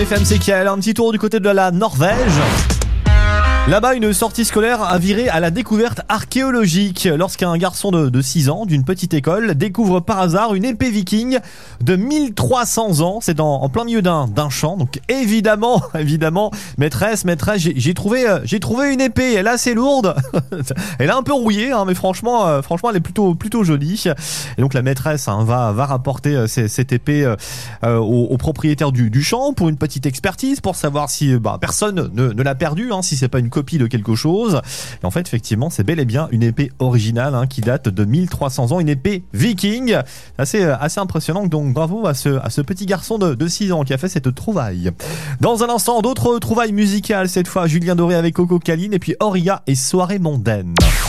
FM, c'est Kiel. Un petit tour du côté de la Norvège. Là-bas, une sortie scolaire a viré à la découverte archéologique lorsqu'un garçon de 6 ans d'une petite école découvre par hasard une épée viking de 1300 ans. C'est en plein milieu d'un champ. Donc évidemment, maîtresse, j'ai trouvé une épée. Elle est assez lourde. Elle est un peu rouillée, hein, mais franchement, elle est plutôt jolie. Et donc la maîtresse va rapporter cette épée au propriétaire du champ pour une petite expertise, pour savoir si personne ne l'a perdue, hein, si c'est pas une copie de quelque chose. Et en fait, effectivement, c'est bel et bien une épée originale, hein, qui date de 1300 ans, une épée viking. Assez impressionnant. Donc bravo à ce petit garçon de 6 ans qui a fait cette trouvaille. Dans un instant, d'autres trouvailles musicales, cette fois Julien Doré avec Coco Caline et puis Auria et Soirée mondaine.